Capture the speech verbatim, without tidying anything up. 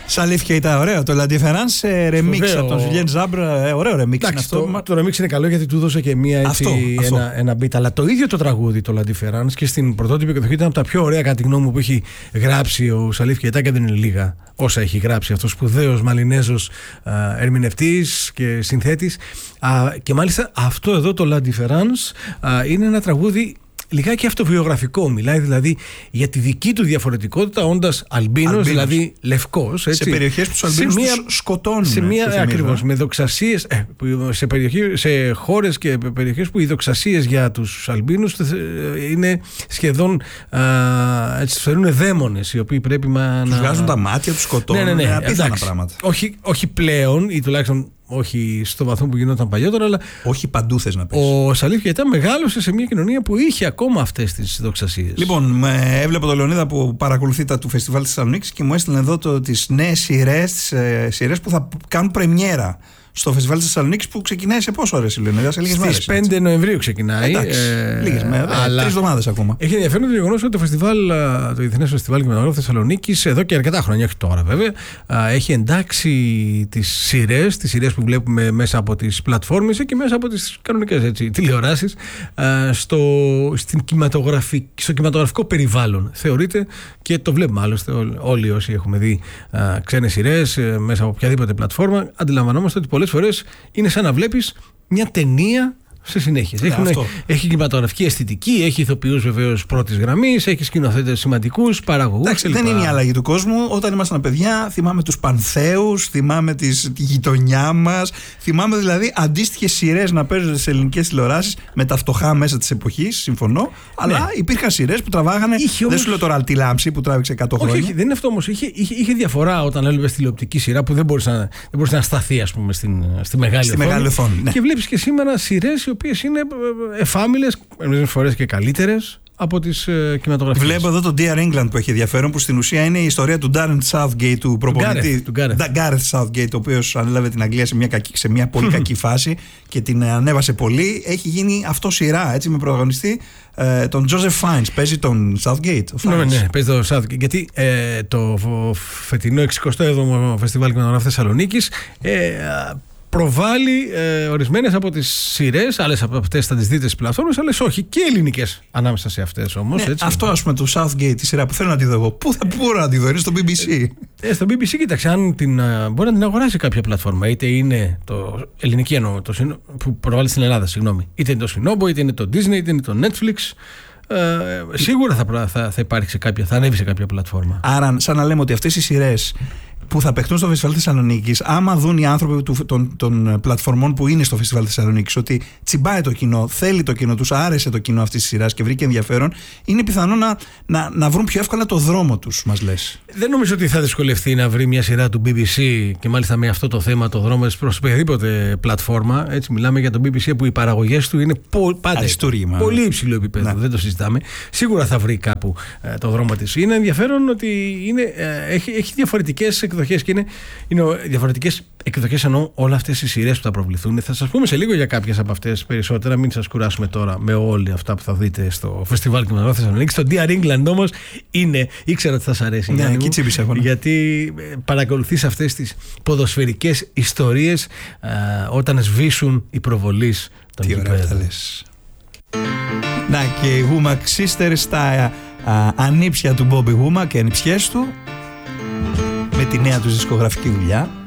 Σαλίφ Κεϊτά, ωραίο. Το La Différence remix από τον Julien Ζάμπρα. Ωραίο remix. Εντάξει, είναι αυτό. Το, το remix είναι καλό γιατί του έδωσε και μία, έτσι, αυτό, αυτό. Ένα, ένα beat. Αλλά το ίδιο το τραγούδι, το La Différence, και στην πρωτότυπη εκδοχή ήταν από τα πιο ωραία, κατά τη γνώμη μου, που έχει γράψει ο Σαλίφ Κεϊτά, και δεν είναι λίγα όσα έχει γράψει. Αυτό σπουδαίος Μαλινέζος ερμηνευτής και συνθέτης. Α, και μάλιστα αυτό εδώ το La Différence α, είναι ένα τραγούδι λιγάκι αυτοβιογραφικό. Μιλάει δηλαδή για τη δική του διαφορετικότητα, όντας αλμπίνος, δηλαδή λευκός. Έτσι, σε περιοχές που τους αλμπίνους μια, τους σκοτώνουν. Σε μια, ακριβώς, με δοξασίες, ε, σε, περιοχή, σε χώρες και περιοχές που οι δοξασίες για τους αλμπίνους είναι σχεδόν α, έτσι, φέρουν δαίμονες οι οποίοι πρέπει να... Τους βγάζουν τα μάτια, τους σκοτώνουν. Ναι, ναι, ναι, απίθανα πράγματα. Όχι, όχι πλέον, ή τουλάχιστον όχι στο βαθμό που γινόταν παλιότερα, αλλά. Όχι παντού θες να πεις. Ο Σαλίφ Κεϊτά μεγάλωσε σε μια κοινωνία που είχε ακόμα αυτές τις δοξασίες. Λοιπόν, έβλεπα τον Λεωνίδα που παρακολουθεί τα του Φεστιβάλ της Θεσσαλονίκης και μου έστειλε εδώ το, τις νέες σειρές, τις ε, σειρές που θα κάνουν πρεμιέρα στο Φεστιβάλ της Θεσσαλονίκης, που ξεκινάει σε πόσο ώρες, Λεωνίδα? Σε λίγες μέρες. Στις πέντε Νοεμβρίου ξεκινάει. Εντάξει, ε, λίγες μέρες, αλλά... τρεις εβδομάδες ακόμα. Έχει ενδιαφέρον το γεγονός ότι το φεστιβάλ, το Διεθνές Φεστιβάλ Κινηματογράφου Θεσσαλονίκης, εδώ και αρκετά χρόνια, όχι τώρα βέβαια, έχει εντάξει τις σειρές, τις σειρές που βλέπουμε μέσα από τις πλατφόρμες και μέσα από τις κανονικές, έτσι, τηλεοράσεις, στο, στην κινηματογραφική, στο κινηματογραφικό περιβάλλον. Θεωρείται, και το βλέπουμε άλλωστε όλοι όσοι έχουμε δει ξένες σειρές μέσα από οποιαδήποτε πλατφόρμα, αντιλαμβανόμαστε ότι πολλές φορές είναι σαν να βλέπεις μια ταινία σε συνέχεια. Ναι, Έχουν, έχει κινηματογραφική αισθητική, έχει ηθοποιούς βεβαίως πρώτης γραμμής, έχει σκηνοθέτες σημαντικούς, παραγωγούς. Εντάξει, δεν είναι η αλλαγή του κόσμου. Όταν ήμασταν παιδιά, θυμάμαι τους Πανθέους, θυμάμαι τις, τη γειτονιά μας, θυμάμαι δηλαδή αντίστοιχες σειρές να παίζονται σε ελληνικές τηλεοράσεις με τα φτωχά μέσα της εποχής. Συμφωνώ. Αλλά ναι, υπήρχαν σειρές που τραβάγανε. Είχε δεν όμως... σου λέω τώρα τη Λάμψη που τράβηξε εκατό χρόνια. Όχι, δεν είναι αυτό όμως. Είχε, είχε, είχε διαφορά όταν έβλεπες τηλεοπτική σειρά που δεν μπορούσε να, να σταθεί, ας πούμε, στην, στη μεγάλη στη οθόνη. Μεγάλη οθόνη, ναι. Και βλέπεις και σήμερα σειρές οι οποίες είναι εφάμιλες, μερικές φορές και καλύτερες από τις ε, κινηματογραφικές. Βλέπω εδώ τον Dear England που έχει ενδιαφέρον, που στην ουσία είναι η ιστορία του Darren Southgate, του προπονητή. Του Gareth, Gareth Southgate, ο οποίος ανέλαβε την Αγγλία σε μια, κακή, σε μια πολύ κακή φάση και την ανέβασε πολύ. Έχει γίνει αυτό σειρά, έτσι, με πρωταγωνιστή ε, τον Joseph Fiennes. Παίζει τον Southgate. Ναι, ναι, παίζει τον Southgate. Γιατί ε, το φετινό εξηκοστό έβδομο Φεστιβάλ Κινηματογράφου Θεσσαλονίκης ε, προβάλλει ε, ορισμένες από τις σειρές, άλλες από αυτές θα τις δείτε στις πλατφόρμες, άλλες όχι, και ελληνικές ανάμεσα σε αυτές όμως. Ναι, έτσι. Αυτό, ας πούμε, του Southgate, τη σειρά που θέλω να τη δω εγώ. Πού θα μπορώ να τη δω? Είναι στο μπι μπι σι. Ε, στο μπι μπι σι, κοίταξε, αν την, μπορεί να την αγοράσει κάποια πλατφόρμα. Είτε είναι το ελληνική εννοώ, το, που προβάλλει στην Ελλάδα, συγγνώμη. Είτε είναι το Sinobo, είτε είναι το Disney, είτε είναι το Netflix. Ε, σίγουρα θα, θα, θα υπάρχει σε κάποια, θα ανέβει σε κάποια πλατφόρμα. Άρα, σαν να λέμε ότι αυτές οι σειρές που θα παιχτούν στο Φεστιβάλ Θεσσαλονίκης, άμα δουν οι άνθρωποι του, των, των πλατφορμών που είναι στο Φεστιβάλ Θεσσαλονίκης ότι τσιμπάει το κοινό, θέλει το κοινό, τους άρεσε το κοινό αυτής της σειράς και βρήκε ενδιαφέρον, είναι πιθανό να, να, να βρουν πιο εύκολα το δρόμο τους, μας λες. Δεν νομίζω ότι θα δυσκολευτεί να βρει μια σειρά του μπι μπι σι και μάλιστα με αυτό το θέμα το δρόμο προς οποιαδήποτε πλατφόρμα. Έτσι, μιλάμε για το μπι μπι σι που οι παραγωγές του είναι πο, πάντα πολύ υψηλό επίπεδο, δεν το συζητάμε. Σίγουρα θα βρει κάπου ε, το δρόμο της. Είναι ενδιαφέρον ότι είναι, ε, έχει, έχει διαφορετικές εκδοχές και είναι, είναι διαφορετικές εκδοχές, ενώ όλα αυτές οι σειρές που θα προβληθούν. Θα σας πούμε σε λίγο για κάποιες από αυτές περισσότερα, μην σας κουράσουμε τώρα με όλα αυτά που θα δείτε στο Φεστιβάλ Κινηματογράφου Θεσσαλονίκης. Το Dear England όμως είναι, ήξερα ότι θα σας αρέσει. Ναι, εκεί τσίπησε εγώ. Γιατί παρακολουθείς αυτές τις ποδοσφαιρικές ιστορίες α, όταν σβήσουν οι προβολείς των γηπέδων. Να, και η Womack Sisters στα α, ανήψια του Bobby Womack και ανιψιές του, με τη νέα τους δισκογραφική δουλειά.